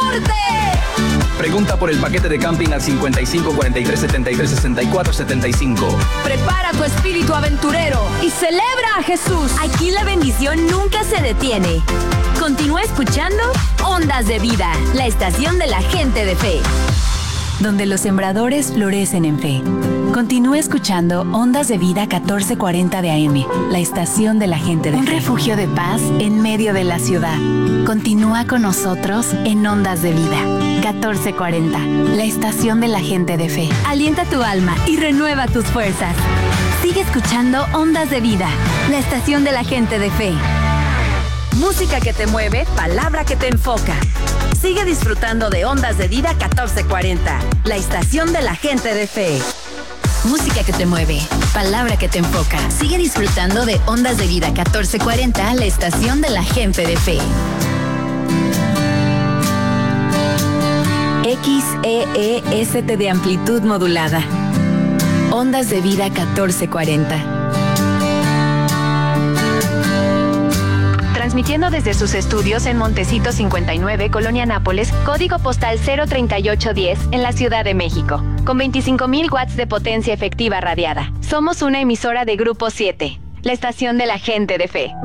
norte. Pregunta por el paquete de camping al 55 43 73 64 75. Prepara tu espíritu aventurero y celebra a Jesús. Aquí la bendición nunca se detiene. Continúa escuchando Ondas de Vida, la estación de la gente de fe, donde los sembradores florecen en fe. Continúa escuchando Ondas de Vida 1440 de AM, la estación de la gente de fe. Un refugio de paz en medio de la ciudad. Continúa con nosotros en Ondas de Vida 1440, la estación de la gente de fe. Alienta tu alma y renueva tus fuerzas. Sigue escuchando Ondas de Vida, la estación de la gente de fe. Música que te mueve, palabra que te enfoca. Sigue disfrutando de Ondas de Vida 1440, la estación de la gente de fe. Música que te mueve, palabra que te enfoca. Sigue disfrutando de Ondas de Vida 1440, la estación de la gente de fe. XEEST de amplitud modulada. Ondas de Vida 1440. Transmitiendo desde sus estudios en Montecito 59, Colonia Nápoles, código postal 03810, en la Ciudad de México, con 25,000 watts de potencia efectiva radiada. Somos una emisora de Grupo 7, la estación de la gente de fe.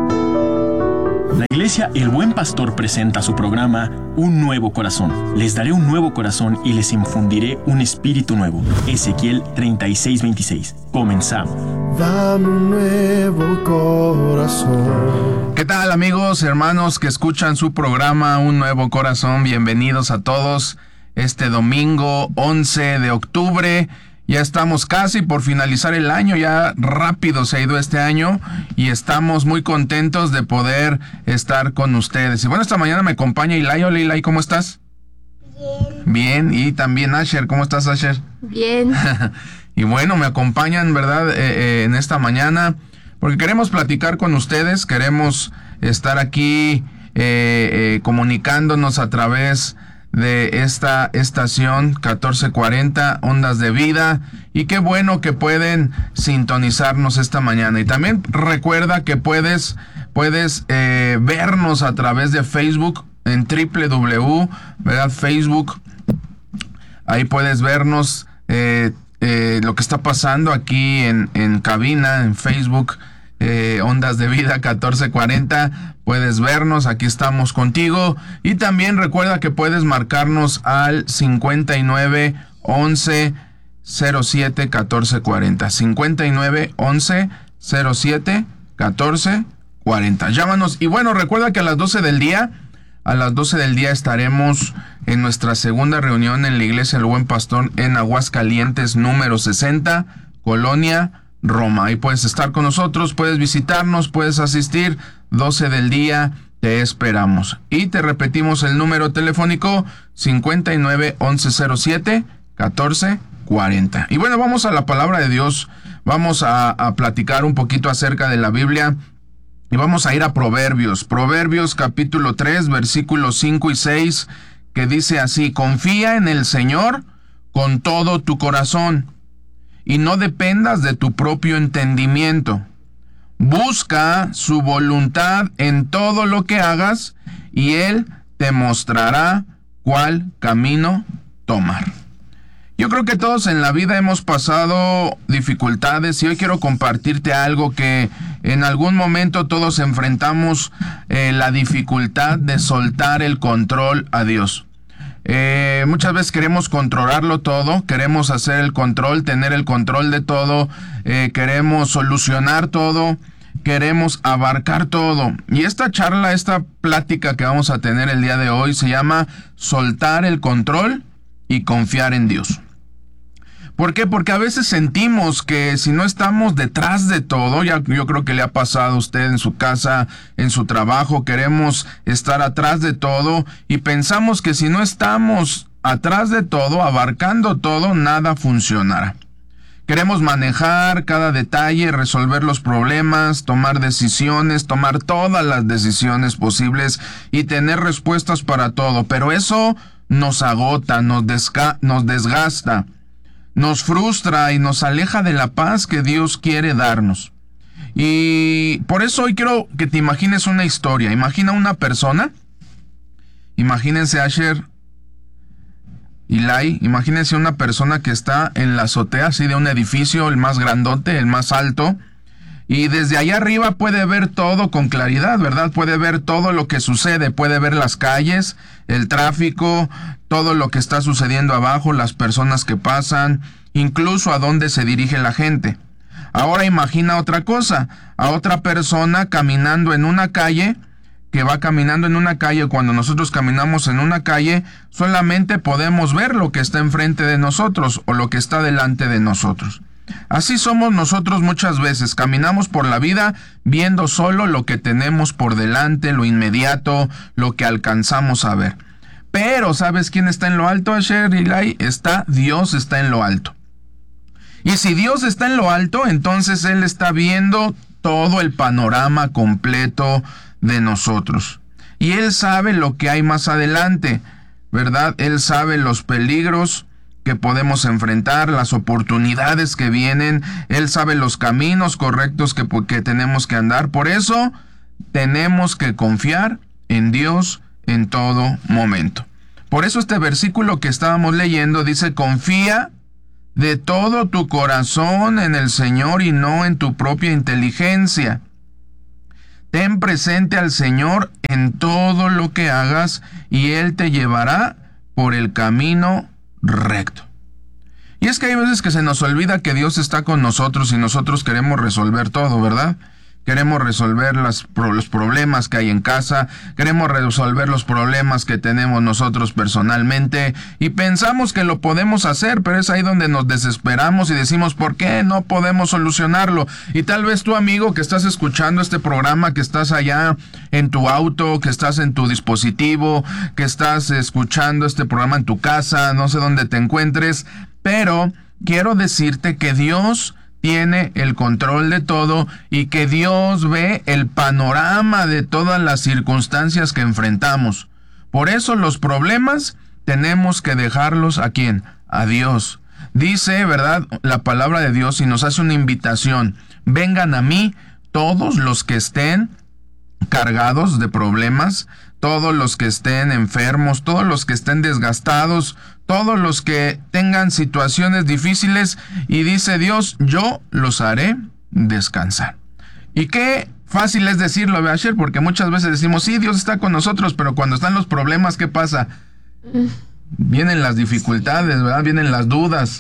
La Iglesia El Buen Pastor presenta su programa Un Nuevo Corazón. Les daré un nuevo corazón y les infundiré un espíritu nuevo. Ezequiel 36:26. Comenzamos. Dame un nuevo corazón. ¿Qué tal, amigos, hermanos que escuchan su programa Un Nuevo Corazón? Bienvenidos a todos este domingo 11 de octubre. Ya estamos casi por finalizar el año, ya rápido se ha ido este año y estamos muy contentos de poder estar con ustedes. Y bueno, esta mañana me acompaña Ilay. Hola, Ilay, ¿cómo estás? Bien. Bien, y también Asher, ¿cómo estás, Asher? Bien. Y bueno, me acompañan, ¿verdad? En esta mañana, porque queremos platicar con ustedes, queremos estar aquí comunicándonos a través de esta estación 1440 Ondas de Vida, y qué bueno que pueden sintonizarnos esta mañana. Y también recuerda que puedes vernos a través de Facebook en www, ¿verdad? Facebook, ahí puedes vernos lo que está pasando aquí en cabina, en Facebook, Ondas de Vida 1440, puedes vernos, aquí estamos contigo. Y también recuerda que puedes marcarnos al 59 11 07 1440, 59 11 07 1440. Llámanos. Y bueno, recuerda que a las 12 del día estaremos en nuestra segunda reunión en la Iglesia El Buen Pastor en Aguascalientes, número 60, Colonia Roma. Ahí puedes estar con nosotros, puedes visitarnos, puedes asistir. 12 del día, te esperamos. Y te repetimos el número telefónico 59 11 07 1440. Y bueno, vamos a la palabra de Dios. Vamos a platicar un poquito acerca de la Biblia. Y vamos a ir a Proverbios. Proverbios capítulo 3, versículos 5 y 6, que dice así: confía en el Señor con todo tu corazón y no dependas de tu propio entendimiento. Busca su voluntad en todo lo que hagas y Él te mostrará cuál camino tomar. Yo creo que todos en la vida hemos pasado dificultades y hoy quiero compartirte algo que en algún momento todos enfrentamos, la dificultad de soltar el control a Dios. Muchas veces queremos controlarlo todo, queremos hacer el control, tener el control de todo, queremos solucionar todo, queremos abarcar todo. Y esta charla, esta plática que vamos a tener el día de hoy se llama Soltar el control y confiar en Dios. ¿Por qué? Porque a veces sentimos que si no estamos detrás de todo, yo creo que le ha pasado a usted en su casa, en su trabajo, queremos estar atrás de todo y pensamos que si no estamos atrás de todo, abarcando todo, nada funcionará. Queremos manejar cada detalle, resolver los problemas, tomar decisiones, tomar todas las decisiones posibles y tener respuestas para todo, pero eso nos agota, nos desgasta, nos frustra y nos aleja de la paz que Dios quiere darnos. Y por eso hoy quiero que te imagines una historia. Imagina una persona Imagínense, Asher y Lai, imagínense una persona que está en la azotea así de un edificio, el más grandote, el más alto, y desde allá arriba puede ver todo con claridad, ¿verdad? Puede ver todo lo que sucede, puede ver las calles, el tráfico, todo lo que está sucediendo abajo, las personas que pasan, incluso a dónde se dirige la gente. Ahora imagina otra cosa, a otra persona caminando en una calle, que va caminando en una calle. Cuando nosotros caminamos en una calle, solamente podemos ver lo que está enfrente de nosotros o lo que está delante de nosotros. Así somos nosotros muchas veces, caminamos por la vida viendo solo lo que tenemos por delante, lo inmediato, lo que alcanzamos a ver. Pero, ¿sabes quién está en lo alto, Asher y Lai? Dios está en lo alto. Y si Dios está en lo alto, entonces Él está viendo todo el panorama completo de nosotros. Y Él sabe lo que hay más adelante, ¿verdad? Él sabe los peligros que podemos enfrentar, las oportunidades que vienen. Él sabe los caminos correctos que tenemos que andar. Por eso tenemos que confiar en Dios en todo momento. Por eso este versículo que estábamos leyendo dice: confía de todo tu corazón en el Señor y no en tu propia inteligencia. Ten presente al Señor en todo lo que hagas y Él te llevará por el camino recto. Y es que hay veces que se nos olvida que Dios está con nosotros y nosotros queremos resolver todo, ¿verdad? Queremos resolver los problemas que hay en casa, queremos resolver los problemas que tenemos nosotros personalmente y pensamos que lo podemos hacer, pero es ahí donde nos desesperamos y decimos: ¿por qué no podemos solucionarlo? Y tal vez tú, amigo, que estás escuchando este programa, que estás allá en tu auto, que estás en tu dispositivo, que estás escuchando este programa en tu casa, no sé dónde te encuentres, pero quiero decirte que Dios tiene el control de todo y que Dios ve el panorama de todas las circunstancias que enfrentamos. Por eso los problemas tenemos que dejarlos ¿a quién? A Dios. Dice, ¿verdad?, la palabra de Dios y nos hace una invitación: vengan a mí todos los que estén cargados de problemas, todos los que estén enfermos, todos los que estén desgastados, todos los que tengan situaciones difíciles, y dice Dios: yo los haré descansar. Y qué fácil es decirlo, Asher, porque muchas veces decimos: sí, Dios está con nosotros, pero cuando están los problemas, ¿qué pasa? Vienen las dificultades, ¿verdad? Vienen las dudas.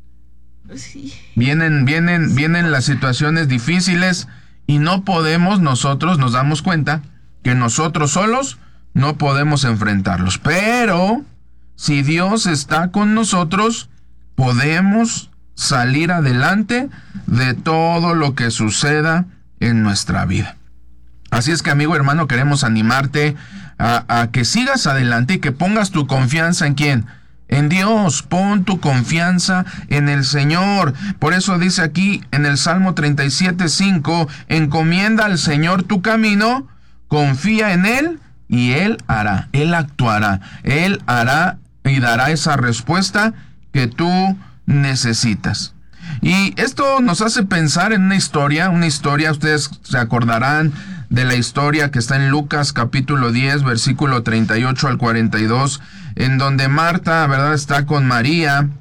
Sí. Vienen las situaciones difíciles y no podemos, nosotros nos damos cuenta que nosotros solos no podemos enfrentarlos. Pero si Dios está con nosotros, podemos salir adelante de todo lo que suceda en nuestra vida. Así es que, amigo, hermano, queremos animarte a que sigas adelante y que pongas tu confianza ¿en quién? En Dios. Pon tu confianza en el Señor. Por eso dice aquí en el Salmo 37:5, encomienda al Señor tu camino, confía en Él y Él hará, Él actuará, Él hará y dará esa respuesta que tú necesitas. Y esto nos hace pensar en una historia, ustedes se acordarán de la historia que está en Lucas capítulo 10, versículo 38 al 42, en donde Marta, ¿verdad?, está con María.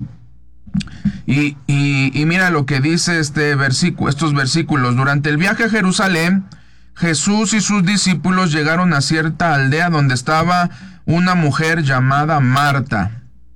Y mira lo que dice estos versículos. Durante el viaje a Jerusalén, Jesús y sus discípulos llegaron a cierta aldea donde estaba una mujer llamada Marta.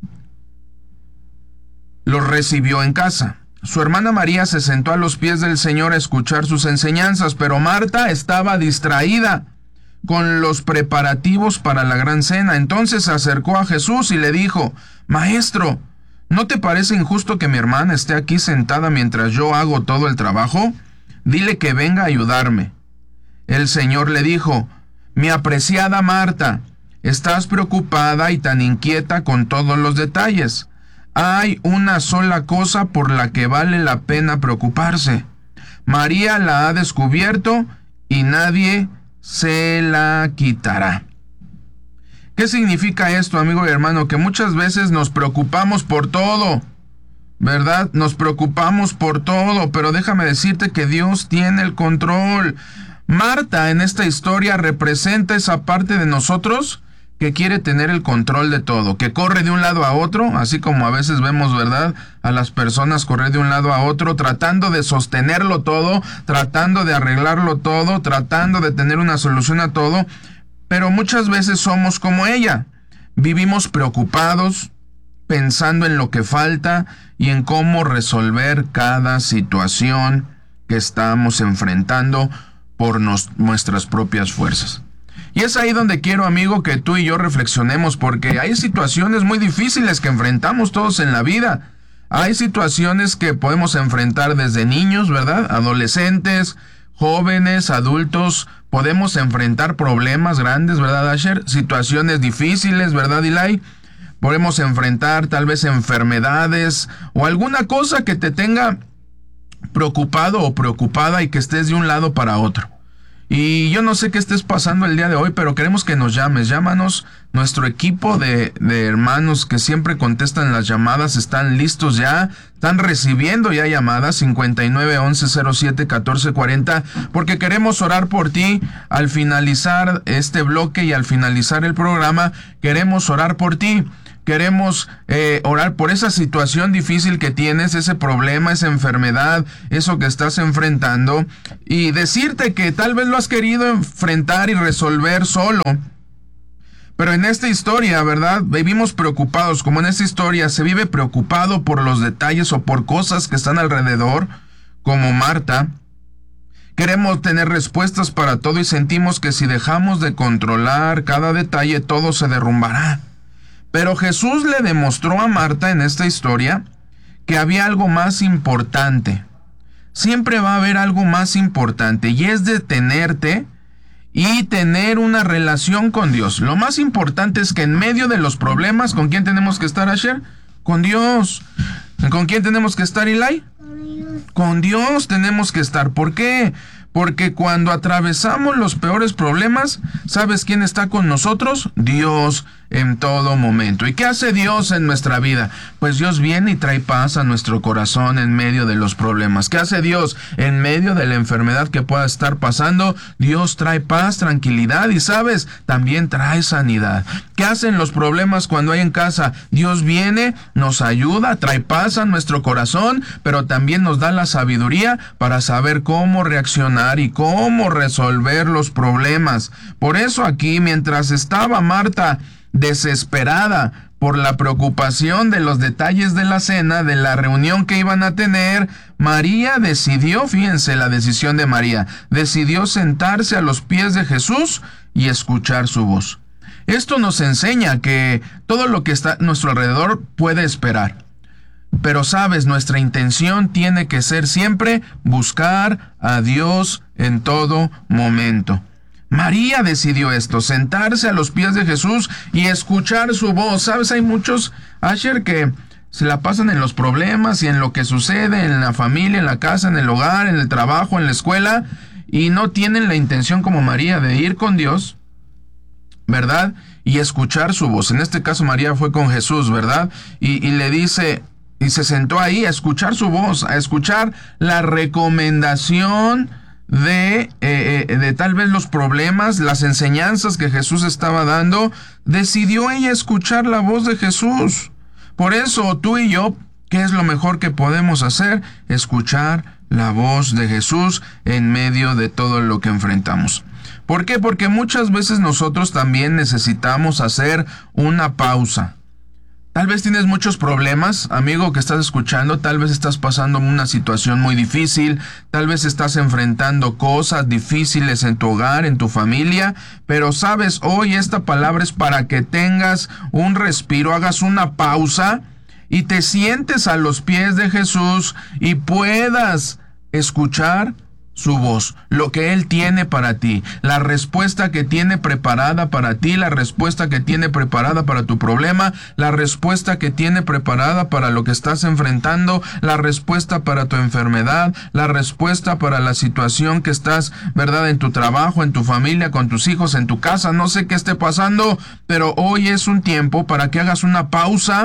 Los recibió en casa. Su hermana María se sentó a los pies del Señor a escuchar sus enseñanzas, pero Marta estaba distraída con los preparativos para la gran cena. Entonces se acercó a Jesús y le dijo: Maestro, ¿no te parece injusto que mi hermana esté aquí sentada mientras yo hago todo el trabajo? Dile que venga a ayudarme. El Señor le dijo: Mi apreciada Marta, estás preocupada y tan inquieta con todos los detalles. Hay una sola cosa por la que vale la pena preocuparse. María la ha descubierto y nadie se la quitará. ¿Qué significa esto, amigo y hermano? Que muchas veces nos preocupamos por todo, ¿verdad? Nos preocupamos por todo, pero déjame decirte que Dios tiene el control. Marta en esta historia representa esa parte de nosotros que quiere tener el control de todo, que corre de un lado a otro, así como a veces vemos, ¿verdad?, a las personas correr de un lado a otro, tratando de sostenerlo todo, tratando de arreglarlo todo, tratando de tener una solución a todo, pero muchas veces somos como ella. Vivimos preocupados, pensando en lo que falta y en cómo resolver cada situación que estamos enfrentando por nuestras propias fuerzas. Y es ahí donde quiero, amigo, que tú y yo reflexionemos, porque hay situaciones muy difíciles que enfrentamos todos en la vida. Hay situaciones que podemos enfrentar desde niños, ¿verdad? Adolescentes, jóvenes, adultos, podemos enfrentar problemas grandes, ¿verdad, Asher? Situaciones difíciles, ¿verdad, Eli? Podemos enfrentar tal vez enfermedades o alguna cosa que te tenga preocupado o preocupada y que estés de un lado para otro. Y yo no sé qué estés pasando el día de hoy, pero queremos que nos llames. Llámanos. Nuestro equipo de hermanos que siempre contestan las llamadas están listos ya. Están recibiendo ya llamadas 59 11 07 14 40, porque queremos orar por ti al finalizar este bloque y al finalizar el programa. Queremos orar por ti. Queremos orar por esa situación difícil que tienes, ese problema, esa enfermedad, eso que estás enfrentando, y decirte que tal vez lo has querido enfrentar y resolver solo. Pero en esta historia, ¿verdad? Vivimos preocupados, como en esta historia se vive preocupado por los detalles o por cosas que están alrededor, como Marta. Queremos tener respuestas para todo y sentimos que si dejamos de controlar cada detalle, todo se derrumbará. Pero Jesús le demostró a Marta en esta historia que había algo más importante. Siempre va a haber algo más importante, y es detenerte y tener una relación con Dios. Lo más importante es que en medio de los problemas, ¿con quién tenemos que estar, Asher? Con Dios. ¿Con quién tenemos que estar, Eli? Con Dios tenemos que estar. ¿Por qué? Porque cuando atravesamos los peores problemas, ¿sabes quién está con nosotros? Dios en todo momento. ¿Y qué hace Dios en nuestra vida? Pues Dios viene y trae paz a nuestro corazón en medio de los problemas. ¿Qué hace Dios en medio de la enfermedad que pueda estar pasando? Dios trae paz, tranquilidad y, ¿sabes? También trae sanidad. ¿Qué hacen los problemas cuando hay en casa? Dios viene, nos ayuda, trae paz a nuestro corazón, pero también nos da la sabiduría para saber cómo reaccionar y cómo resolver los problemas. Por eso aquí, mientras estaba Marta desesperada por la preocupación de los detalles de la cena, de la reunión que iban a tener, María decidió, fíjense la decisión de María, decidió sentarse a los pies de Jesús y escuchar su voz. Esto nos enseña que todo lo que está a nuestro alrededor puede esperar. Pero sabes, nuestra intención tiene que ser siempre buscar a Dios en todo momento. María decidió esto, sentarse a los pies de Jesús y escuchar su voz. ¿Sabes? Hay muchos, Asher, que se la pasan en los problemas y en lo que sucede en la familia, en la casa, en el hogar, en el trabajo, en la escuela, y no tienen la intención como María de ir con Dios, ¿verdad? Y escuchar su voz. En este caso María fue con Jesús, ¿verdad? Y le dice, y se sentó ahí a escuchar su voz, a escuchar la recomendación de tal vez los problemas, las enseñanzas que Jesús estaba dando. Decidió ella escuchar la voz de Jesús. Por eso tú y yo, ¿qué es lo mejor que podemos hacer? Escuchar la voz de Jesús en medio de todo lo que enfrentamos. ¿Por qué? Porque muchas veces nosotros también necesitamos hacer una pausa. Tal vez tienes muchos problemas, amigo que estás escuchando, tal vez estás pasando una situación muy difícil, tal vez estás enfrentando cosas difíciles en tu hogar, en tu familia, pero sabes, hoy esta palabra es para que tengas un respiro, hagas una pausa y te sientes a los pies de Jesús y puedas escuchar su voz, lo que Él tiene para ti, la respuesta que tiene preparada para ti, la respuesta que tiene preparada para tu problema, la respuesta que tiene preparada para lo que estás enfrentando, la respuesta para tu enfermedad, la respuesta para la situación que estás, ¿verdad?, en tu trabajo, en tu familia, con tus hijos, en tu casa. No sé qué esté pasando, pero hoy es un tiempo para que hagas una pausa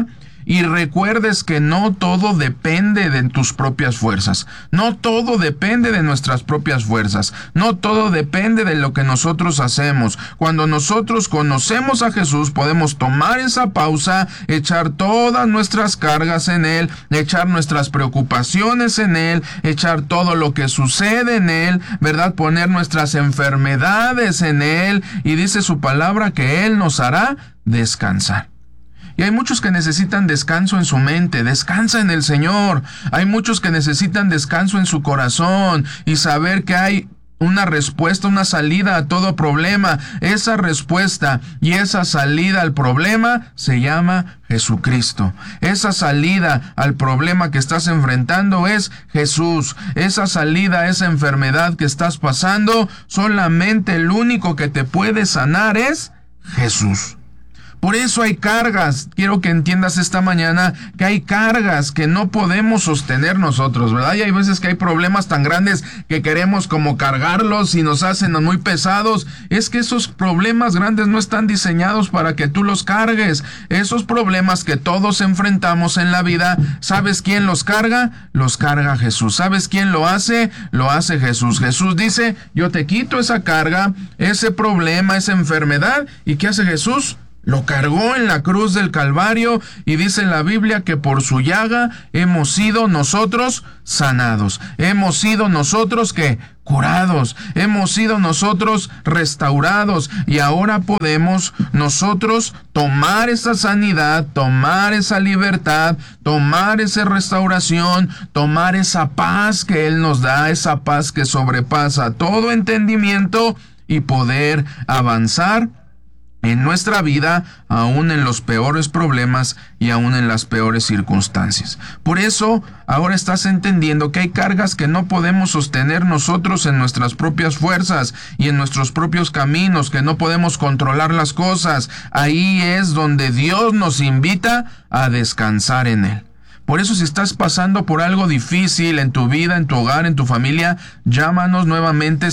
y recuerdes que no todo depende de tus propias fuerzas. No todo depende de nuestras propias fuerzas. No todo depende de lo que nosotros hacemos. Cuando nosotros conocemos a Jesús, podemos tomar esa pausa, echar todas nuestras cargas en Él, echar nuestras preocupaciones en Él, echar todo lo que sucede en Él, ¿verdad? Poner nuestras enfermedades en Él, y dice su palabra que Él nos hará descansar. Y hay muchos que necesitan descanso en su mente. Descansa en el Señor. Hay muchos que necesitan descanso en su corazón y saber que hay una respuesta, una salida a todo problema. Esa respuesta y esa salida al problema se llama Jesucristo. Esa salida al problema que estás enfrentando es Jesús. Esa salida a esa enfermedad que estás pasando, solamente el único que te puede sanar es Jesús. Por eso hay cargas. Quiero que entiendas esta mañana que hay cargas que no podemos sostener nosotros, ¿verdad? Y hay veces que hay problemas tan grandes que queremos como cargarlos y nos hacen muy pesados. Es que esos problemas grandes no están diseñados para que tú los cargues. Esos problemas que todos enfrentamos en la vida, ¿sabes quién los carga? Los carga Jesús. ¿Sabes quién lo hace? Lo hace Jesús. Jesús dice, yo te quito esa carga, ese problema, esa enfermedad. ¿Y qué hace Jesús? Lo cargó en la cruz del Calvario, y dice en la Biblia que por su llaga hemos sido nosotros sanados. Hemos sido nosotros ¿qué? Curados. Hemos sido nosotros restaurados, y ahora podemos nosotros tomar esa sanidad, tomar esa libertad, tomar esa restauración, tomar esa paz que Él nos da, esa paz que sobrepasa todo entendimiento, y poder avanzar en nuestra vida, aún en los peores problemas y aún en las peores circunstancias. Por eso, ahora estás entendiendo que hay cargas que no podemos sostener nosotros en nuestras propias fuerzas y en nuestros propios caminos, que no podemos controlar las cosas. Ahí es donde Dios nos invita a descansar en Él. Por eso, si estás pasando por algo difícil en tu vida, en tu hogar, en tu familia, llámanos nuevamente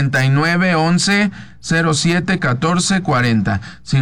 5911-07-1440.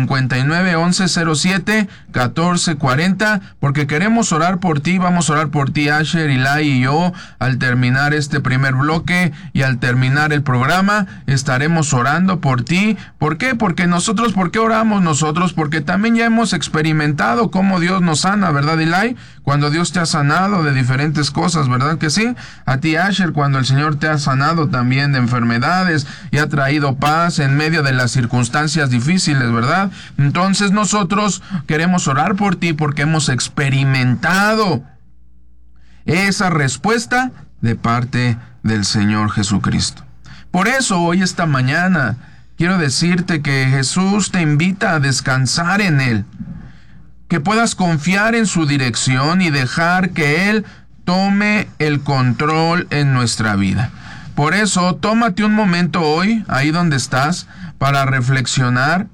5911-07-1440, porque queremos orar por ti. Vamos a orar por ti, Asher, Eli y yo, al terminar este primer bloque, y al terminar el programa estaremos orando por ti. ¿Por qué? ¿Por qué oramos nosotros? Porque también ya hemos experimentado cómo Dios nos sana, ¿verdad, Eli? Cuando Dios te ha sanado de diferentes cosas, ¿verdad que sí? A ti, Asher, cuando el Señor te ha sanado también de enfermedades y ha traído paz en medio de las circunstancias difíciles, ¿verdad? Entonces nosotros queremos orar por ti porque hemos experimentado esa respuesta de parte del Señor Jesucristo. Por eso hoy, esta mañana, quiero decirte que Jesús te invita a descansar en Él, que puedas confiar en su dirección y dejar que Él tome el control en nuestra vida. Por eso, tómate un momento hoy, ahí donde estás, para reflexionar.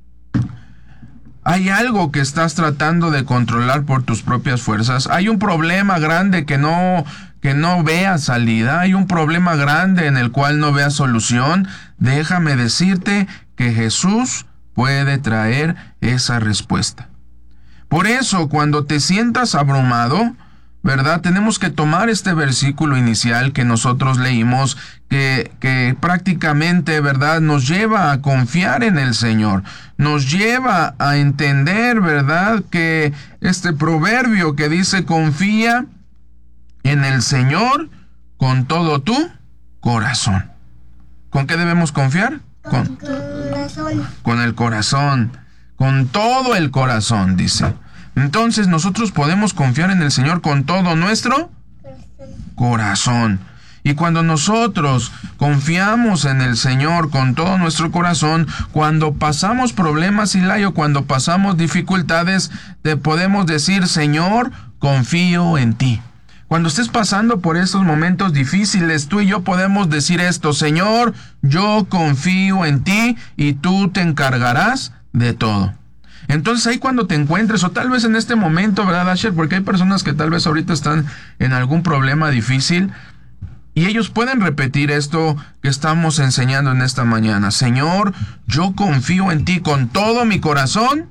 ¿Hay algo que estás tratando de controlar por tus propias fuerzas? ¿Hay un problema grande que no vea salida? ¿Hay un problema grande en el cual no vea solución? Déjame decirte que Jesús puede traer esa respuesta. Por eso, cuando te sientas abrumado, ¿verdad? Tenemos que tomar este versículo inicial que nosotros leímos, que prácticamente, ¿verdad?, nos lleva a confiar en el Señor. Nos lleva a entender, ¿verdad?, que este proverbio que dice, confía en el Señor con todo tu corazón. ¿Con qué debemos confiar? Con el corazón. Con todo el corazón, dice. Entonces nosotros podemos confiar en el Señor con todo nuestro corazón. Y cuando nosotros confiamos en el Señor con todo nuestro corazón, cuando pasamos problemas, Hilario, cuando pasamos dificultades, te podemos decir, Señor, confío en ti. Cuando estés pasando por esos momentos difíciles, tú y yo podemos decir esto, Señor, yo confío en ti y tú te encargarás de todo. Entonces ahí cuando te encuentres, o tal vez en este momento, ¿verdad, Asher? Porque hay personas que tal vez ahorita están en algún problema difícil, y ellos pueden repetir esto que estamos enseñando en esta mañana. Señor, yo confío en ti con todo mi corazón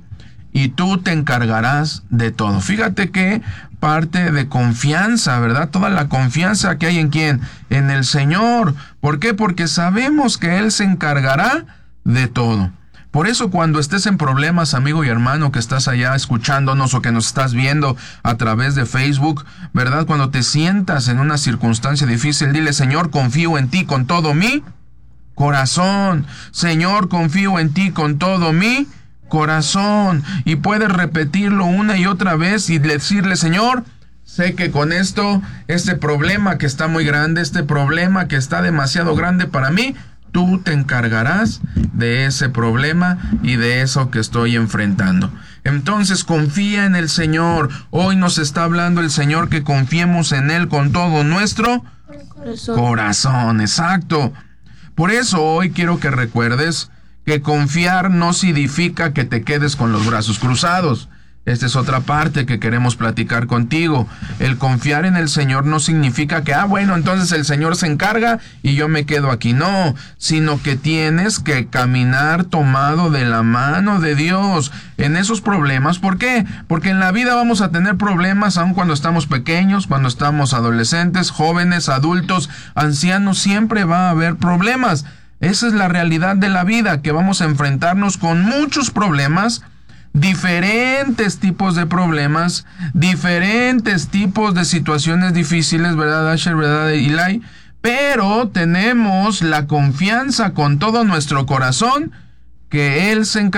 y tú te encargarás de todo. Fíjate que parte de confianza, ¿verdad? Toda la confianza que hay en ¿quién? En el Señor. ¿Por qué? Porque sabemos que Él se encargará de todo. Por eso cuando estés en problemas, amigo y hermano, que estás allá escuchándonos o que nos estás viendo a través de Facebook, ¿verdad? Cuando te sientas en una circunstancia difícil, dile: Señor, confío en ti con todo mi corazón. Señor, confío en ti con todo mi corazón. Y puedes repetirlo una y otra vez y decirle: Señor, sé que con este problema que está muy grande, este problema que está demasiado grande para mí, tú te encargarás de ese problema y de eso que estoy enfrentando. Entonces confía en el Señor. Hoy nos está hablando el Señor que confiemos en Él con todo nuestro corazón. Exacto. Por eso hoy quiero que recuerdes que confiar no significa que te quedes con los brazos cruzados. Esta es otra parte que queremos platicar contigo. El confiar en el Señor no significa que, bueno, entonces el Señor se encarga y yo me quedo aquí. No, sino que tienes que caminar tomado de la mano de Dios en esos problemas. ¿Por qué? Porque en la vida vamos a tener problemas aun cuando estamos pequeños, cuando estamos adolescentes, jóvenes, adultos, ancianos, siempre va a haber problemas. Esa es la realidad de la vida, que vamos a enfrentarnos con muchos problemas, diferentes tipos de problemas, diferentes tipos de situaciones difíciles, ¿verdad, Asher? ¿Verdad, Eli? Pero tenemos la confianza con todo nuestro corazón que Él se encarga